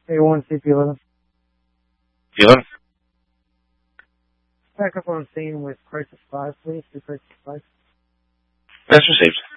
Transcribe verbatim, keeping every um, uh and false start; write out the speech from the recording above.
A one C P eleven. P eleven? Back up on scene with Crisis five, please. To Crisis five. That's received.